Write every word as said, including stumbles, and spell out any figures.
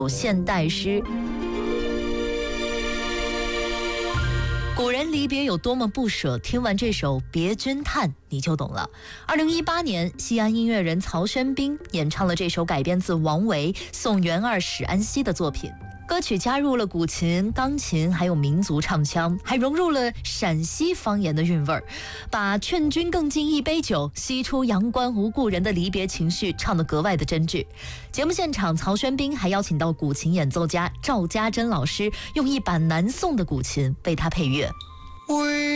现代诗。古人离别有多么不舍，听完这首《别君叹》你就懂了。二零一八年，西安音乐人曹轩宾演唱了这首改编自王维《送元二史安西》的作品。歌曲加入了古琴、钢琴，还有民族唱腔，还融入了陕西方言的韵味儿，把劝君更尽一杯酒，西出阳关无故人的离别情绪唱得格外的真挚。节目现场，曹轩宾还邀请到古琴演奏家赵家珍老师，用一把南宋的古琴为他配乐。